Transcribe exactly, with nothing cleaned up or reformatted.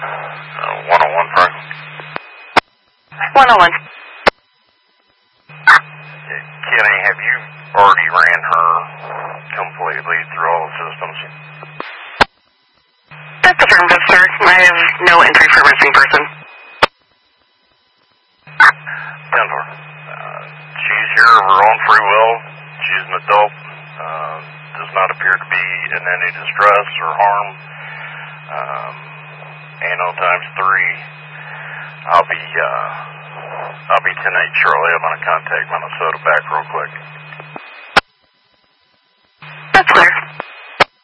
Uh, one oh one, Frank. one oh one. Kenny, have you already ran her completely through all the systems? That's affirmative, sir. I have no entry for missing person. Denver. Uh, she's here of her own free will. She's an adult. Uh, does not appear to be in any distress or harm. Um, Ano times three. I'll be, uh, I'll be ten eight shortly. I'm going to contact Minnesota back real quick. That's clear.